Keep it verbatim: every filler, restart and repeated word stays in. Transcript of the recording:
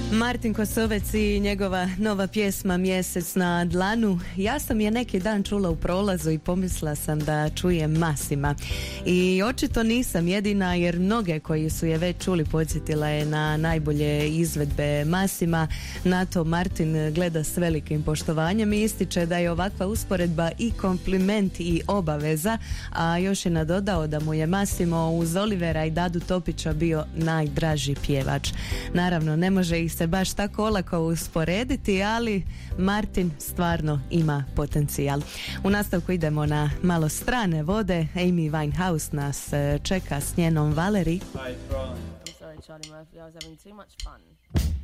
Martin Kosovec i njegova nova pjesma Mjesec na dlanu. Ja sam je neki dan čula u prolazu i pomislila sam da čujem Massima. I očito nisam jedina, jer mnoge koji su je već čuli podsjetila je na najbolje izvedbe Massima. Na to Martin gleda s velikim poštovanjem i ističe da je ovakva usporedba i kompliment i obaveza, a još je nadodao da mu je Massimo uz Olivera i Dadu Topića bio najdraži pjevač. Naravno, ne može ih se baš tako olako usporediti, ali Martin stvarno ima potencijal. U nastavku idemo na malo strane vode. Amy Winehouse nas čeka s njenom Valerie. Hi, it's Ron. I'm sorry, Charlie Murphy. I was having too much fun.